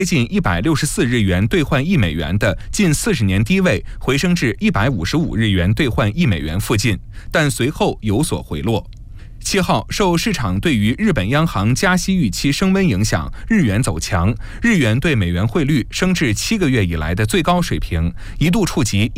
接近164日元兑换1美元的近40年低位回升至155日元兑换1美元附近，但随后有所回落。7号，受市场对于日本央行加息预期升温影响，日元走强，日元对美元汇率升至7个月以来的最高水平，一度触及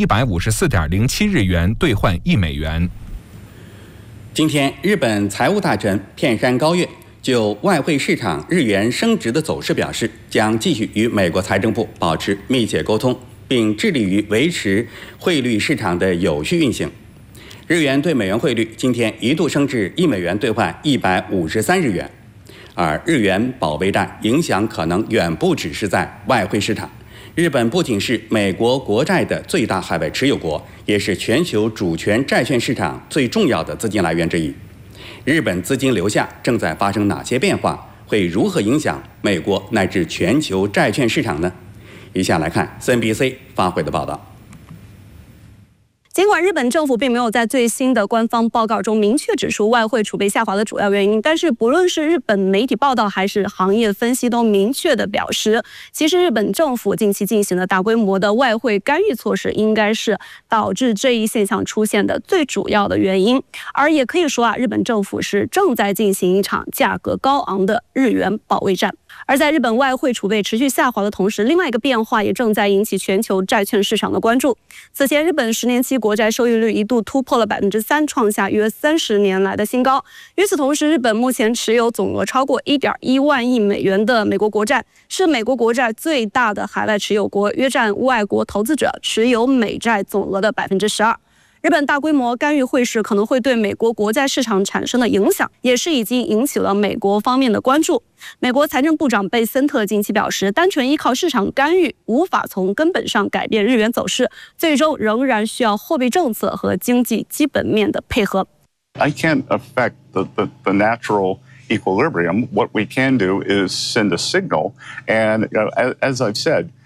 154.07日元兑换1美元。 今天，日本财务大臣片山高月就外汇市场日元升值的走势表示，将继续与美国财政部保持密切沟通，并致力于维持汇率市场的有序运行。日元对美元汇率今天一度升至1美元兑换153日元，而日元保卫战影响可能远不只是在外汇市场。日本不仅是美国国债的最大海外持有国，也是全球主权债券市场最重要的资金来源之一。日本资金流向正在发生哪些变化？会如何影响美国乃至全球债券市场呢？以下来看 CNBC 发回的报道。 尽管日本政府并没有在最新的官方报告中明确指出外汇储备下滑的主要原因，但是不论是日本媒体报道还是行业分析都明确地表示，其实日本政府近期进行的大规模的外汇干预措施应该是导致这一现象出现的最主要的原因。而也可以说日本政府是正在进行一场价格高昂的日元保卫战。而在日本外汇储备持续下滑的同时，另外一个变化也正在引起全球债券市场的关注。此前，日本10年期国债收益率一度突破了 3%， 创下约30年来的新高。与此同时，日本目前持有总额超过 1.1万亿美元的美国国债，是美国国债最大的海外持有国，约占外国投资者持有美债总额的 12%。日本大规模干预汇市可能会对美国国债市场产生的影响，也是已经引起了美国方面的关注。美国财政部长贝森特近期表示，单纯依靠市场干预无法从根本上改变日元走势，最终仍然需要货币政策和经济基本面的配合。 I can't affect the natural equilibrium. What we can do is send a signal, and as I've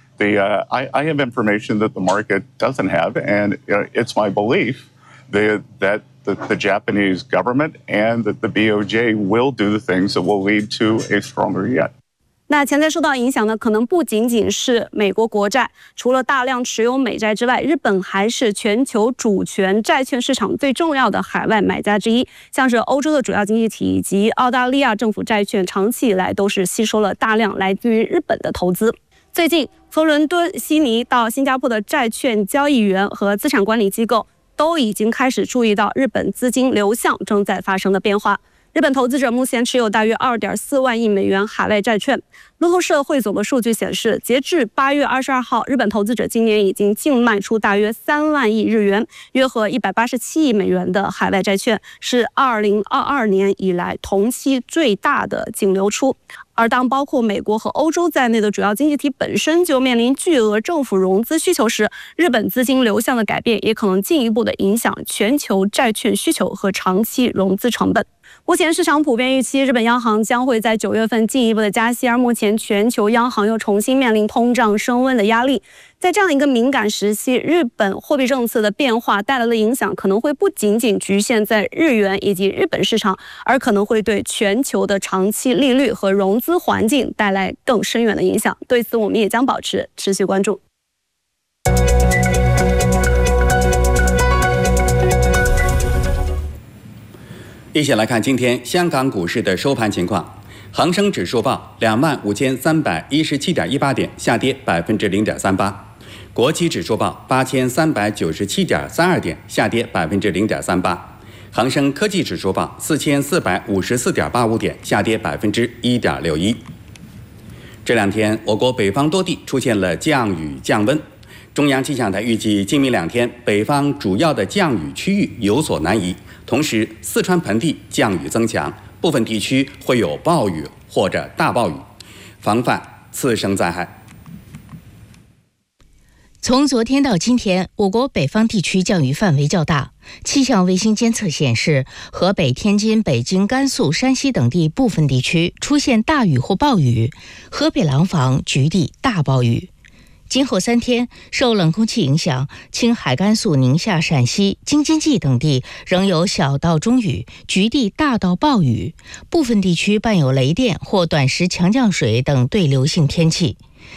said,I have information that the market doesn't have, and it's my belief that the Japanese government and that the BOJ will do the things that will lead to a stronger yen. 那潜在受到影响的可能不仅仅是美国国债，除了大量持有美债之外，日本还是全球主权债券市场最重要的海外买家之一。像是欧洲的主要经济体以及澳大利亚政府债券，长期以来都是吸收了大量来自于日本的投资。最近，从伦敦、悉尼到新加坡的债券交易员和资产管理机构都已经开始注意到日本资金流向正在发生的变化。日本投资者目前持有大约 2.4 万亿美元海外债券。路透社汇总的数据显示，截至8月22号，日本投资者今年已经净卖出大约3万亿日元，约合187亿美元的海外债券，是2022年以来同期最大的净流出。而当包括美国和欧洲在内的主要经济体本身就面临巨额政府融资需求时，日本资金流向的改变也可能进一步的影响全球债券需求和长期融资成本。目前市场普遍预期日本央行将会在9月份进一步的加息，而目前全球央行又重新面临通胀升温的压力。在这样一个敏感时期，日本货币政策的变化带来的影响可能会不仅仅局限在日元以及日本市场，而可能会对全球的长期利率和融资环境带来更深远的影响。对此，我们也将保持持续关注。 一起来看今天香港股市的收盘情况。恒生指数报25,317.18点，下跌0.38%；国企指数报8397.32点，下跌0.38%；恒生科技指数报4454.85点，下跌1.61%。这两天，我国北方多地出现了降雨降温。中央气象台预计，今明2天，北方主要的降雨区域有所南移，同时四川盆地降雨增强，部分地区会有暴雨或者大暴雨，防范次生灾害。 从昨天到今天，我国北方地区降雨范围较大。气象卫星监测显示，河北、天津、北京、甘肃、山西等地部分地区出现大雨或暴雨，河北廊坊局地大暴雨。今后3天，受冷空气影响，青海、甘肃、宁夏、陕西、京津冀等地仍有小到中雨，局地大到暴雨，部分地区伴有雷电或短时强降水等对流性天气。